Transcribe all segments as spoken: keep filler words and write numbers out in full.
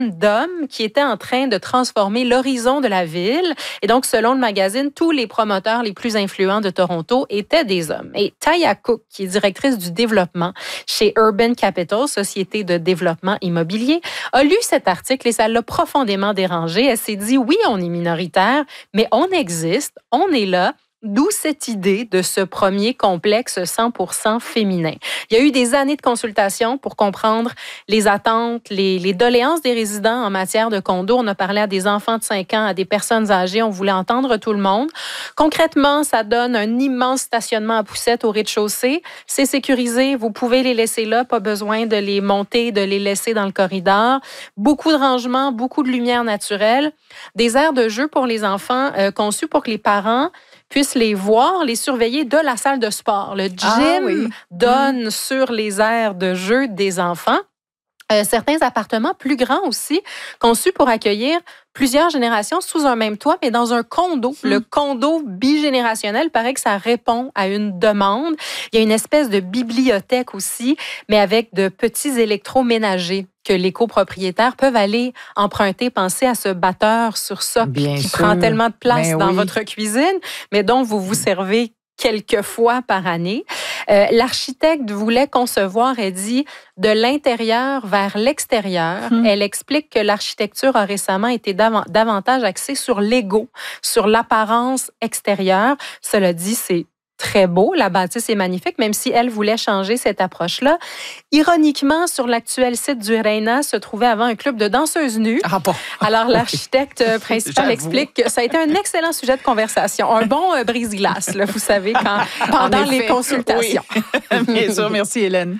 d'hommes qui étaient en train de transformer l'horizon de la ville. Et donc, selon le magazine, tous les promoteurs les plus influents de Toronto étaient des hommes. Et Taya Cook, qui est directrice du développement chez Urban Capital, société de développement immobilier, a lu cet article et ça l'a profondément dérangée. Elle s'est dit, oui, on est minoritaire, mais on existe, on est là. D'où cette idée de ce premier complexe cent pour cent féminin. Il y a eu des années de consultation pour comprendre les attentes, les, les doléances des résidents en matière de condos. On a parlé à des enfants de cinq ans, à des personnes âgées. On voulait entendre tout le monde. Concrètement, ça donne un immense stationnement à poussettes au rez-de-chaussée. C'est sécurisé. Vous pouvez les laisser là. Pas besoin de les monter, de les laisser dans le corridor. Beaucoup de rangements, beaucoup de lumière naturelle. Des aires de jeu pour les enfants euh, conçus pour que les parents puissent les voir, les surveiller de la salle de sport. Le gym ah, oui. donne mmh. sur les aires de jeu des enfants. Euh, certains appartements plus grands aussi, conçus pour accueillir plusieurs générations sous un même toit, mais dans un condo. Mmh. Le condo bigénérationnel, paraît que ça répond à une demande. Il y a une espèce de bibliothèque aussi, mais avec de petits électroménagers que les copropriétaires peuvent aller emprunter. Pensez à ce batteur sur soc Bien qui sûr. prend tellement de place Mais dans oui. votre cuisine, mais dont vous vous servez quelques fois par année. Euh, l'architecte voulait concevoir, elle dit, de l'intérieur vers l'extérieur. Hum. Elle explique que l'architecture a récemment été dav- davantage axée sur l'ego, sur l'apparence extérieure. Cela dit, c'est très beau, la bâtisse est magnifique, même si elle voulait changer cette approche-là. Ironiquement, sur l'actuel site du Reina se trouvait avant un club de danseuses nues. Ah bon? Alors, l'architecte principal J'avoue. explique que ça a été un excellent sujet de conversation, un bon euh, brise-glace, là, vous savez, quand, pendant les consultations. Oui. Bien sûr, merci Hélène.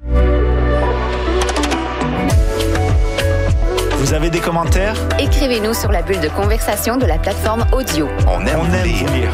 Vous avez des commentaires? Écrivez-nous sur la bulle de conversation de la plateforme audio. On aime, On aime lire. lire.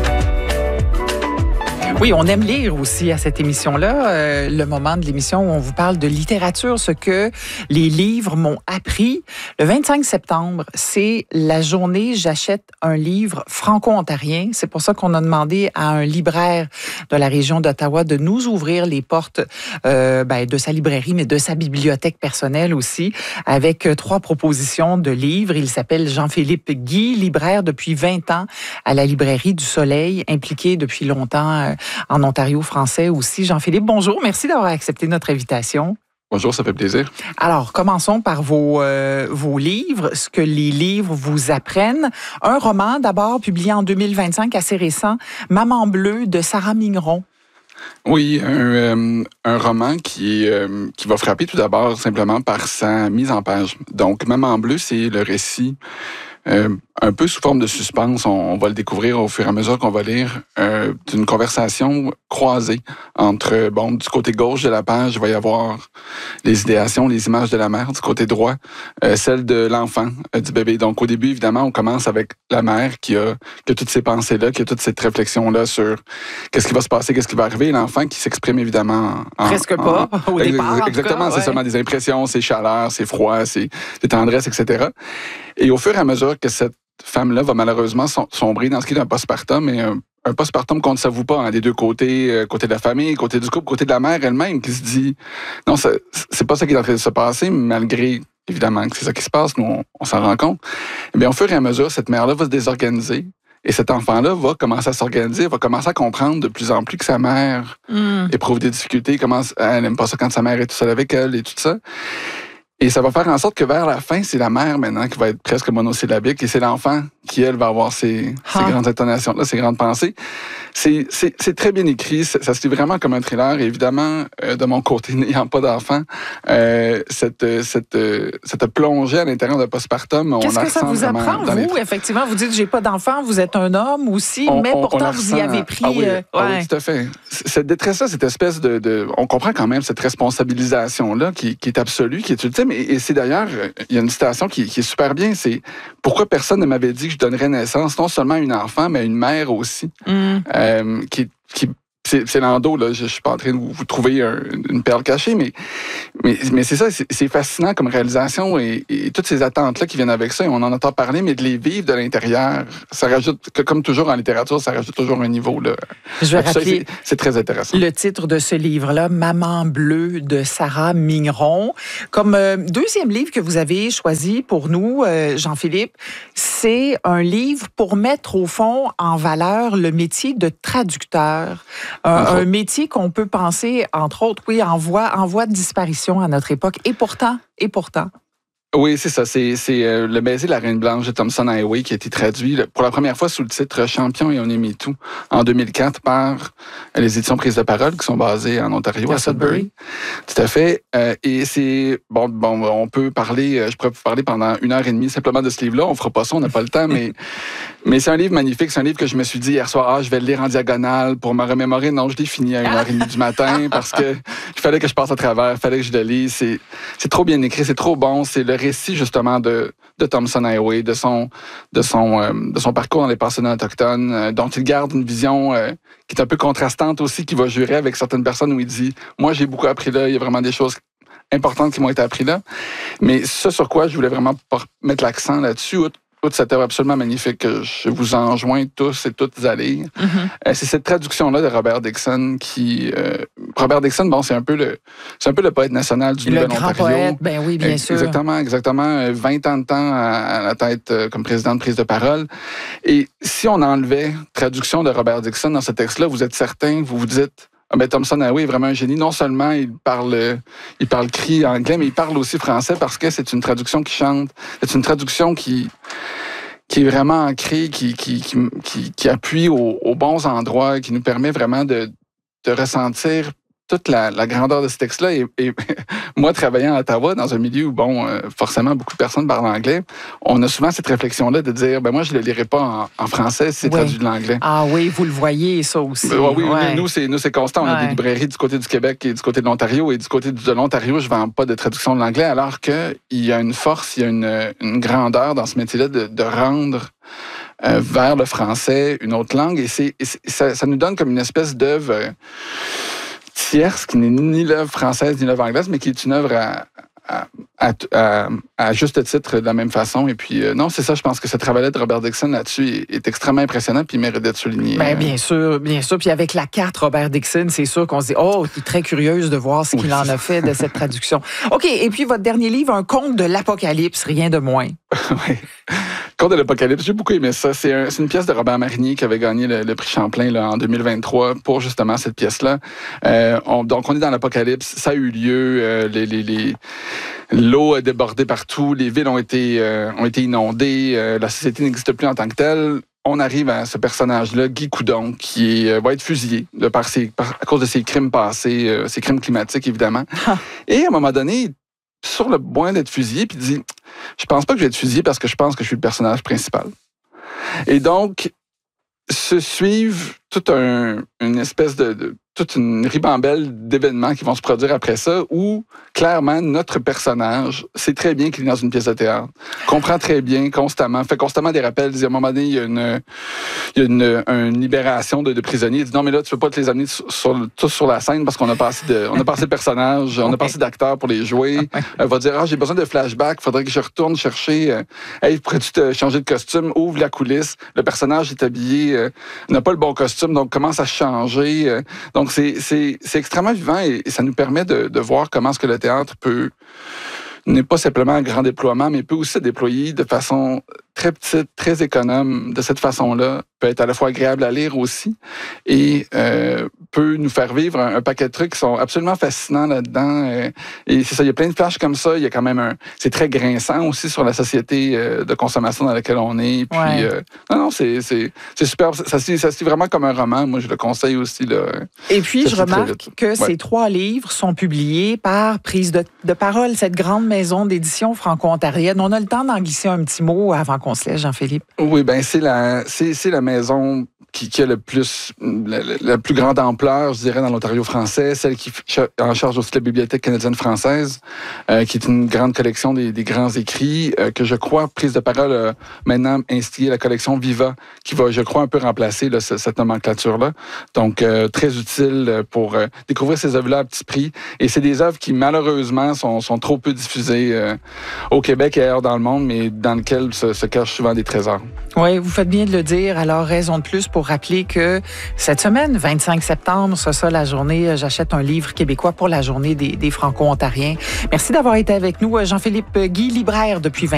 Oui, on aime lire aussi à cette émission-là, euh, le moment de l'émission où on vous parle de littérature, ce que les livres m'ont appris. Le vingt-cinq septembre, c'est la journée J'achète un livre franco-ontarien. C'est pour ça qu'on a demandé à un libraire de la région d'Ottawa de nous ouvrir les portes euh, ben, de sa librairie, mais de sa bibliothèque personnelle aussi, avec trois propositions de livres. Il s'appelle Jean-Philippe Guy, libraire depuis vingt ans à la librairie du Soleil, impliqué depuis longtemps euh, en Ontario français aussi. Jean-Philippe, bonjour. Merci d'avoir accepté notre invitation. Bonjour, ça fait plaisir. Alors, commençons par vos, euh, vos livres, ce que les livres vous apprennent. Un roman, d'abord, publié en deux mille vingt-cinq, assez récent, Maman bleue, de Sarah Mignon. Oui, un, euh, un roman qui, euh, qui va frapper tout d'abord simplement par sa mise en page. Donc, Maman bleue, c'est le récit Euh, un peu sous forme de suspense, on, on va le découvrir au fur et à mesure qu'on va lire, euh, d'une conversation croisée entre, bon, du côté gauche de la page, il va y avoir les idéations, les images de la mère, du côté droit, euh, celle de l'enfant, euh, du bébé. Donc au début, évidemment, on commence avec la mère qui a, qui a toutes ces pensées-là, qui a toute cette réflexion-là sur qu'est-ce qui va se passer, qu'est-ce qui va arriver, et l'enfant qui s'exprime évidemment en... Presque en, pas, en, au départ. Ex- exactement, c'est ouais. seulement des impressions, c'est chaleur, c'est froid, c'est des tendresses, et cetera. Et au fur et à mesure que cette femme-là va malheureusement sombrer dans ce qui est un postpartum, et un, un postpartum qu'on ne s'avoue pas, hein, des deux côtés, euh, côté de la famille, côté du couple, côté de la mère elle-même, qui se dit non, ça, c'est pas ça qui est en train de se passer, malgré évidemment que c'est ça qui se passe, nous on, on s'en rend compte. Et bien, au fur et à mesure, cette mère-là va se désorganiser. Et cet enfant-là va commencer à s'organiser, va commencer à comprendre de plus en plus que sa mère mm. éprouve des difficultés, commence, elle n'aime pas ça quand sa mère est toute seule avec elle et tout ça. Et ça va faire en sorte que vers la fin, c'est la mère maintenant qui va être presque monosyllabique et c'est l'enfant qui, elle, va avoir ces, ah. ces grandes intonations-là, ces grandes pensées. C'est, c'est, c'est très bien écrit, ça, ça se lit vraiment comme un thriller. Et évidemment, euh, de mon côté, n'ayant pas d'enfant, euh, cette, cette, cette plongée à l'intérieur de postpartum, on Qu'est-ce la que ça vous apprend, vous? Les... Effectivement, vous dites, j'ai pas d'enfant, vous êtes un homme aussi, on, mais on, pourtant, on vous y avez pris... Ah oui, euh, ah ouais. oui, tout à fait. Cette détresse-là, cette espèce de, de... On comprend quand même cette responsabilisation-là qui, qui est absolue, qui est ultime. Et, et c'est d'ailleurs, il y a une citation qui, qui est super bien, c'est « Pourquoi personne ne m'avait dit que je donnerais naissance non seulement à une enfant, mais à une mère aussi. Mm. Euh, qui, qui, c'est, c'est Lando, là, je, je suis pas en train de vous, vous trouver un, une perle cachée, mais, mais, mais c'est ça, c'est, c'est fascinant comme réalisation et, et toutes ces attentes-là qui viennent avec ça, et on en entend parler, mais de les vivre de l'intérieur, ça rajoute, que, comme toujours en littérature, ça rajoute toujours un niveau. Là. Je vais ça, rappeler c'est, c'est très intéressant. Le titre de ce livre-là, Maman bleue de Sarah Mignon. Comme euh, deuxième livre que vous avez choisi pour nous, euh, Jean-Philippe, c'est un livre pour mettre au fond en valeur le métier de traducteur. Un, un métier qu'on peut penser, entre autres, oui, en voie, en voie de disparition à notre époque. Et pourtant, et pourtant. Oui, c'est ça. C'est, c'est euh, Le baiser de la Reine Blanche de Thomson Highway qui a été traduit là, pour la première fois sous le titre Champion et on aimait tout en deux mille quatre par les éditions Prise de Parole qui sont basées en Ontario, à Sudbury. Tout à fait. Euh, et c'est bon, bon, on peut parler. Je pourrais vous parler pendant une heure et demie simplement de ce livre-là. On fera pas ça, on n'a pas le temps, mais mais c'est un livre magnifique. C'est un livre que je me suis dit hier soir, ah, je vais le lire en diagonale pour me remémorer. Non, je l'ai fini à une heure et demie du matin parce que il fallait que je passe à travers, il fallait que je le lise. C'est c'est trop bien écrit, c'est trop bon. C'est le récit justement de, de Thomson Highway, de son, de, son, euh, de son parcours dans les pensionnats autochtones, euh, dont il garde une vision euh, qui est un peu contrastante aussi, qui va jurer avec certaines personnes où il dit « Moi, j'ai beaucoup appris là, il y a vraiment des choses importantes qui m'ont été apprises là. » Mais ce sur quoi je voulais vraiment mettre l'accent là-dessus, toute cette œuvre absolument magnifique que je vous enjoins tous et toutes à lire. Mm-hmm. Euh, c'est cette traduction-là de Robert Dickson qui... Euh, Robert Dickson, bon, c'est un peu le c'est un peu le poète national du Nouvel-Ontario. Le grand poète, ben oui, bien sûr. Exactement, exactement. vingt ans de temps à, à la tête euh, comme président de Prise de Parole. Et si on enlevait traduction de Robert Dickson dans ce texte-là, vous êtes certain, vous vous dites... Ah ben Thomson Highway est vraiment un génie. Non seulement il parle, il parle cri anglais, mais il parle aussi français parce que c'est une traduction qui chante. C'est une traduction qui, qui est vraiment ancrée, qui, qui, qui, qui, qui appuie aux, aux bons endroits, qui nous permet vraiment de, de ressentir toute la, la grandeur de ce texte-là. Et, et moi, travaillant à Ottawa, dans un milieu où, bon, euh, forcément, beaucoup de personnes parlent anglais, on a souvent cette réflexion-là de dire, ben moi, je ne le lirai pas en, en français si c'est oui. traduit de l'anglais. Ah oui, vous le voyez, ça aussi. Ben, oui, ouais. nous, c'est, nous, c'est constant. On ouais. a des librairies du côté du Québec et du côté de l'Ontario. Et du côté de l'Ontario, je ne vends pas de traduction de l'anglais, alors qu'il y a une force, il y a une, une grandeur dans ce métier-là de, de rendre euh, vers le français une autre langue. Et, c'est, et c'est, ça, ça nous donne comme une espèce d'œuvre... Euh, tierce, qui n'est ni l'œuvre française ni l'œuvre anglaise, mais qui est une œuvre à, à, à, à, à juste titre de la même façon. Et puis, euh, non, c'est ça, je pense que ce travail-là de Robert Dickson là-dessus est, est extrêmement impressionnant puis il mérite d'être souligné. Bien, bien sûr, bien sûr. Puis avec la carte Robert Dickson, c'est sûr qu'on se dit, oh, tu es très curieuse de voir ce qu'il oui, en a fait de cette traduction. OK, et puis votre dernier livre, Un conte de l'Apocalypse, rien de moins. Oui. Conte de l'Apocalypse, j'ai beaucoup aimé ça. C'est, un, c'est une pièce de Robert Marinier qui avait gagné le, le prix Champlain là, en deux mille vingt-trois pour justement cette pièce-là. Euh, on, donc, on est dans l'Apocalypse. Ça a eu lieu. Euh, les, les, les, l'eau a débordé partout. Les villes ont été, euh, ont été inondées. Euh, la société n'existe plus en tant que telle. On arrive à ce personnage-là, Guy Coudon, qui est, va être fusillé de par ses, par, à cause de ses crimes passés, euh, ses crimes climatiques, évidemment. Et à un moment donné, sur le point d'être fusillé, puis il dit « Je pense pas que je vais être fusillé parce que je pense que je suis le personnage principal. » Et donc, se suivent toute un, une espèce de, de... toute une ribambelle d'événements qui vont se produire après ça, où, clairement, notre personnage sait très bien qu'il est dans une pièce de théâtre, comprend très bien, constamment, fait constamment des rappels, dit à un moment donné, il y a une, il y a une, une libération de, de prisonniers, il dit non, mais là, tu peux pas te les amener sur, sur, tous sur la scène parce qu'on a passé de, on a passé de personnages, on a passé d'acteurs pour les jouer. Elle va dire, ah, j'ai besoin de flashback, faudrait que je retourne chercher, euh, hey, pourrais-tu te changer de costume, ouvre la coulisse, le personnage est habillé, euh, n'a pas le bon costume, donc commence à changer, euh, donc c'est, c'est, c'est extrêmement vivant et, et ça nous permet de, de voir comment est-ce que le théâtre peut, n'est pas simplement un grand déploiement, mais peut aussi se déployer de façon très petite, très économe. De cette façon-là, peut être à la fois agréable à lire aussi et euh, peut nous faire vivre un, un paquet de trucs qui sont absolument fascinants là-dedans. Euh, et c'est ça, il y a plein de flashs comme ça. Il y a quand même un... C'est très grinçant aussi sur la société euh, de consommation dans laquelle on est. Puis, ouais. euh, non, non, c'est, c'est, c'est super. Ça, ça, ça se lit vraiment comme un roman. Moi, je le conseille aussi. Là. Et puis, je remarque que ouais. ces trois livres sont publiés par Prise de, de Parole, cette grande maison d'édition franco-ontarienne. On a le temps d'en glisser un petit mot avant qu'on se laisse, Jean-Philippe. Oui, bien, c'est la, c'est, c'est la maison qui, qui a le plus, la, la plus grande ampleur, je dirais, dans l'Ontario français, celle qui est en charge aussi de la Bibliothèque canadienne-française, euh, qui est une grande collection des, des grands écrits, euh, que je crois, prise de parole, euh, maintenant instillée la collection Viva, qui va, je crois, un peu remplacer là, cette nomenclature-là. Donc, euh, très utile pour euh, découvrir ces œuvres-là à petit prix. Et c'est des œuvres qui, malheureusement, sont, sont trop peu diffusées euh, au Québec et ailleurs dans le monde, mais dans lesquelles se, se cachent souvent des trésors. Oui, vous faites bien de le dire. Alors, raison de plus pour rappeler que cette semaine, vingt-cinq septembre, c'est ça la journée, j'achète un livre québécois pour la journée des, des Franco-Ontariens. Merci d'avoir été avec nous. Jean-Philippe Guy, libraire depuis vingt